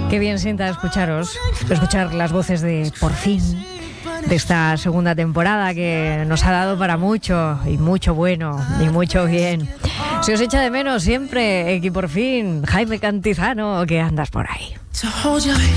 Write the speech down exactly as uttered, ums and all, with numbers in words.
Qué bien sienta escucharos, escuchar las voces de Por Fin, de esta segunda temporada que nos ha dado para mucho, y mucho bueno, y mucho bien. Si os echa de menos siempre, Equi Por Fin, Jaime Cantizano, que andas por ahí.